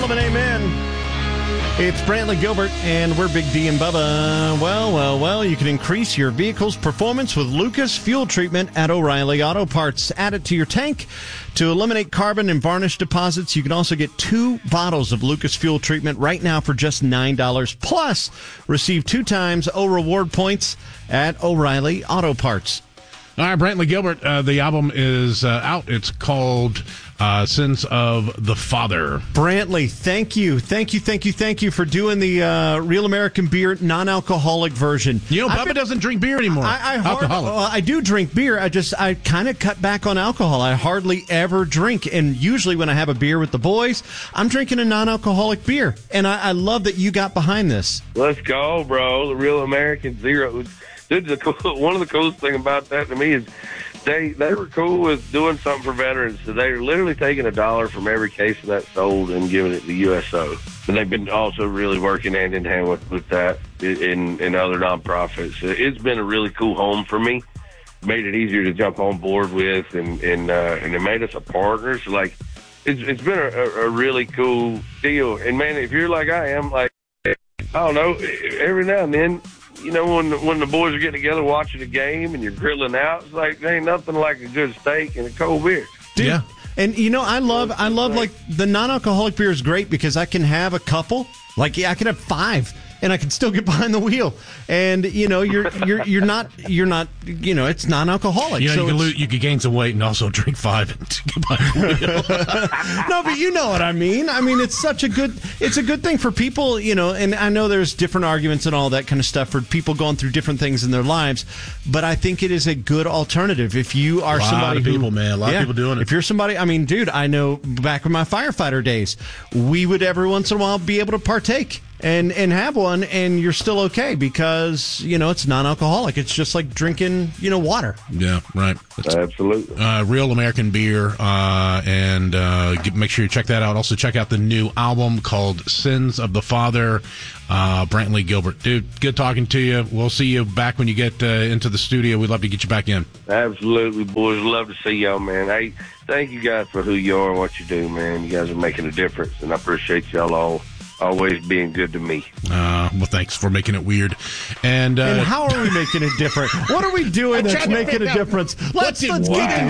hell of an amen. It's Brantley Gilbert, and we're Big D and Bubba. Well, you can increase your vehicle's performance with Lucas Fuel Treatment at O'Reilly Auto Parts. Add it to your tank to eliminate carbon and varnish deposits. You can also get 2 bottles of Lucas Fuel Treatment right now for just $9. Plus, receive 2 times O Reward points at O'Reilly Auto Parts. All right, Brantley Gilbert, the album is out. It's called Sins of the Father. Brantley, thank you for doing the Real American Beer non-alcoholic version. You know, Bubba doesn't drink beer anymore. I do drink beer. I kind of cut back on alcohol. I hardly ever drink, and usually when I have a beer with the boys, I'm drinking a non-alcoholic beer. And I love that you got behind this. Let's go, bro. The Real American Zero. Dude, one of the coolest thing about that to me is they were cool with doing something for veterans. So they're literally taking $1 from every case of that sold and giving it to USO. And they've been also really working hand in hand with that in other nonprofits. It's been a really cool home for me. Made it easier to jump on board with, and it made us a partner. So like, it's been a really cool deal. And man, if you're like I am, like, I don't know, every now and then, you know, when the boys are getting together watching a game and you're grilling out, it's like there ain't nothing like a good steak and a cold beer. Dude, yeah. And you know, I love like the non-alcoholic beer is great because I can have a couple. Like, yeah, I can have 5 and I can still get behind the wheel. And you know, you're not, you know, it's non-alcoholic. You know, so you could gain some weight and also drink 5 and get behind the wheel. No, but you know what I mean. I mean, it's a good thing for people, you know, and I know there's different arguments and all that kind of stuff for people going through different things in their lives, but I think it is a good alternative. If you are somebody a lot of people doing it. If you're somebody, I mean, dude, I know back in my firefighter days, we would every once in a while be able to partake and have one, and you're still okay because, you know, it's non-alcoholic. It's just like drinking, you know, water. Yeah, right. Absolutely. Real American Beer, and make sure you check that out. Also, check out the new album called Sins of the Father. Brantley Gilbert. Dude, good talking to you. We'll see you back when you get into the studio. We'd love to get you back in. Absolutely, boys. Love to see y'all, man. Hey, thank you guys for who you are and what you do, man. You guys are making a difference, and I appreciate y'all all always being good to me. Well, thanks for making it weird. And how are we making it different? What are we doing that's making a difference? Let's get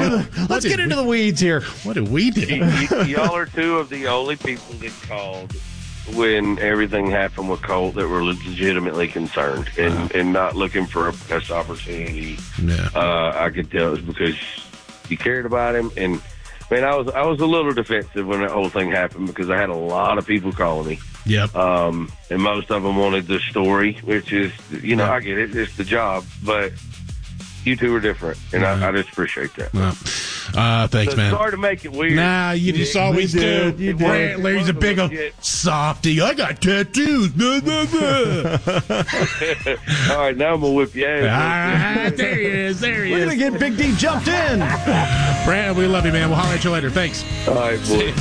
into the weeds here. What did we do? Y'all are 2 of the only people that called when everything happened with Colt that were legitimately concerned and not looking for a best opportunity. Yeah. I could tell it was because you cared about him. And man, I was a little defensive when that whole thing happened because I had a lot of people calling me. Yep. And most of them wanted the story, which is, you know, I get it. It's the job, but you 2 are different, and I just appreciate that. Thanks, man. Sorry to make it weird. Nah, you just always do. Larry's a big old softy. I got tattoos. All right, now I'm going to whip your ass. There he is. We're going to get Big D jumped in. Brad, we love you, man. We'll holler at you later. Thanks. All right, boys.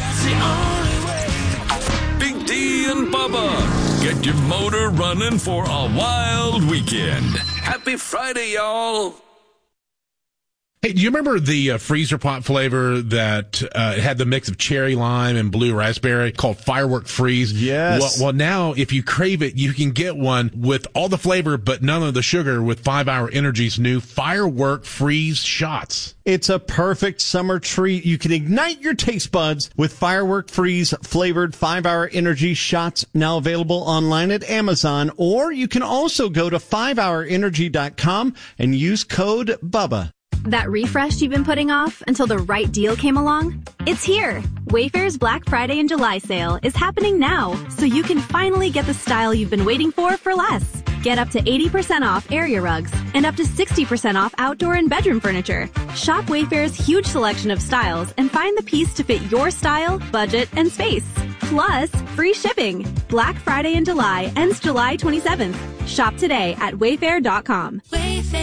Big D and Bubba. Get your motor running for a wild weekend. Happy Friday, y'all. Hey, do you remember the freezer pot flavor that had the mix of cherry lime and blue raspberry called Firework Freeze? Yes. Well, now if you crave it, you can get one with all the flavor but none of the sugar with 5 Hour Energy's new Firework Freeze shots. It's a perfect summer treat. You can ignite your taste buds with Firework Freeze flavored 5 Hour Energy shots, now available online at Amazon, or you can also go to 5hourenergy.com and use code BUBBA. That refresh you've been putting off until the right deal came along? It's here! Wayfair's Black Friday and July sale is happening now, so you can finally get the style you've been waiting for less. Get up to 80% off area rugs and up to 60% off outdoor and bedroom furniture. Shop Wayfair's huge selection of styles and find the piece to fit your style, budget, and space. Plus, free shipping. Black Friday in July ends July 27th. Shop today at Wayfair.com. Wayfair, every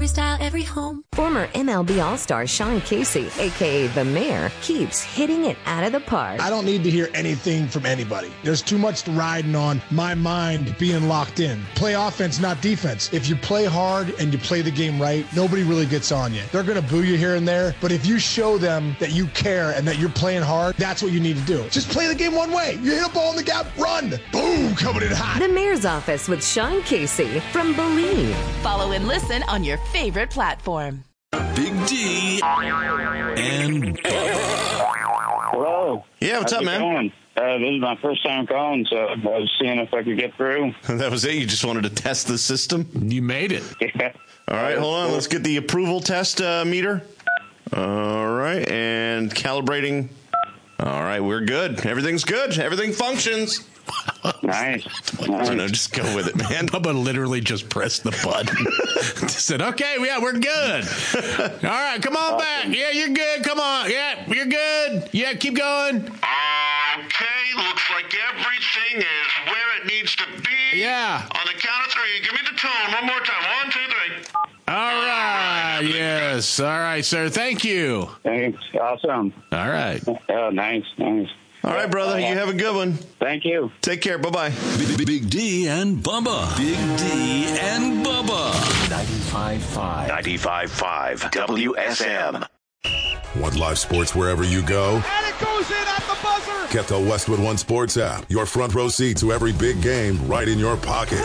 style, every home. Former MLB All-Star Sean Casey, a.k.a. The Mayor, keeps hitting it out of the park. I don't need to hear anything from anybody. There's too much riding on my mind being locked in. Play offense, not defense. If you play hard and you play the game right, nobody really gets on you. They're going to boo you here and there, but if you show them that you care and that you're playing hard, that's what you need to do. Just play the game one way. You hit a ball in the gap, run. Boom, coming in hot. The Mayor's Office with Sean Casey from Believe. Follow and listen on your favorite platform. Big D and Hello. Yeah, what's up, man? Going? This is my first time calling, so I was seeing if I could get through. That was it? You just wanted to test the system? You made it. Yeah. All right, hold on. Let's get the approval test meter. All right, and calibrating. All right, we're good. Everything's good. Everything functions. Nice. No, just go with it, man. Bubba literally just pressed the button. Said, okay, yeah, we're good. All right, come on back. Yeah, you're good. Come on. Yeah, you're good. Yeah, keep going. Okay, looks like everything is where it needs to be. Yeah. On the count of three, give me the tone one more time. 1, 2, 3. All right. Yes. All right, sir. Thank you. Thanks. Awesome. All right. Oh, nice. All right, brother. You have a good one. Thank you. Take care. Bye-bye. Big D and Bubba. Big D and Bubba. 95.5. 95.5 WSM. Want live sports wherever you go? And it goes in at the buzzer! Get the Westwood One Sports app. Your front row seat to every big game right in your pocket.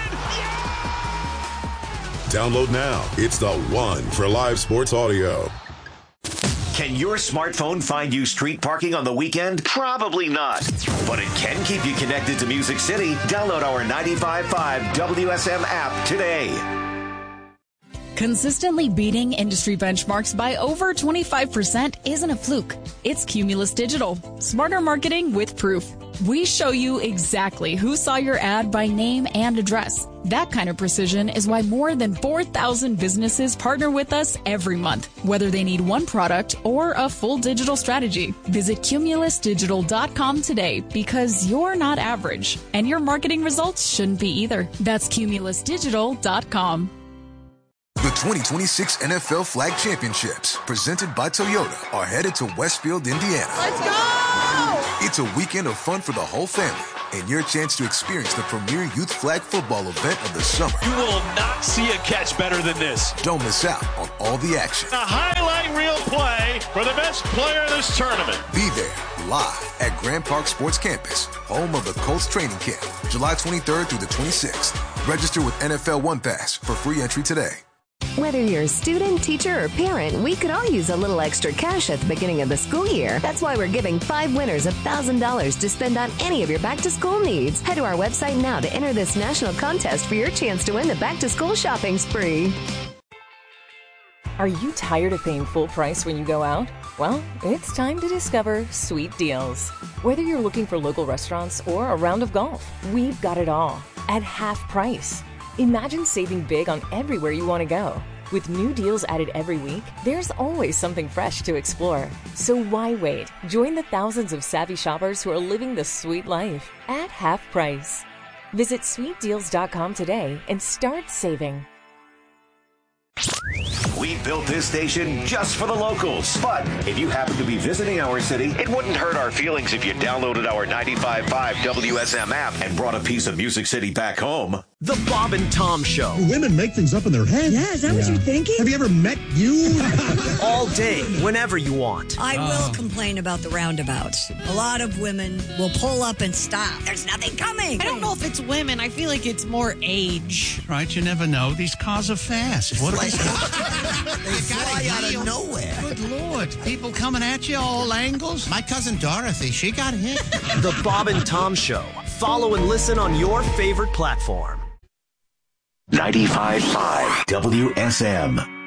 Download now. It's the one for live sports audio. Can your smartphone find you street parking on the weekend? Probably not. But it can keep you connected to Music City. Download our 95.5 WSM app today. Consistently beating industry benchmarks by over 25% isn't a fluke. It's Cumulus Digital. Smarter marketing with proof. We show you exactly who saw your ad by name and address. That kind of precision is why more than 4,000 businesses partner with us every month, whether they need one product or a full digital strategy. Visit cumulusdigital.com today because you're not average, and your marketing results shouldn't be either. That's cumulusdigital.com. The 2026 NFL Flag Championships, presented by Toyota, are headed to Westfield, Indiana. Let's go! It's a weekend of fun for the whole family and your chance to experience the premier youth flag football event of the summer. You will not see a catch better than this. Don't miss out on all the action. A highlight reel play for the best player in this tournament. Be there live at Grand Park Sports Campus, home of the Colts training camp, July 23rd through the 26th. Register with NFL One Pass for free entry today. Whether you're a student, teacher, or parent, we could all use a little extra cash at the beginning of the school year. That's why we're giving 5 winners $1,000 to spend on any of your back-to-school needs. Head to our website now to enter this national contest for your chance to win the back-to-school shopping spree. Are you tired of paying full price when you go out? Well, it's time to discover Sweet Deals. Whether you're looking for local restaurants or a round of golf, we've got it all at half price. Imagine saving big on everywhere you want to go. With new deals added every week, there's always something fresh to explore. So why wait? Join the thousands of savvy shoppers who are living the sweet life at half price. Visit sweetdeals.com today and start saving. We built this station just for the locals. But if you happen to be visiting our city, it wouldn't hurt our feelings if you downloaded our 95.5 WSM app and brought a piece of Music City back home. The Bob and Tom Show. Women make things up in their head. Yeah, is that what you're thinking? Have you ever met you? All day, whenever you want. I will complain about the roundabouts. A lot of women will pull up and stop. There's nothing coming. I don't know if it's women. I feel like it's more age. Right, you never know. These cars are fast. What are they fly out of nowhere. Good Lord. People coming at you all angles. My cousin Dorothy, she got hit. The Bob and Tom Show. Follow and listen on your favorite platform. 95.5 WSM.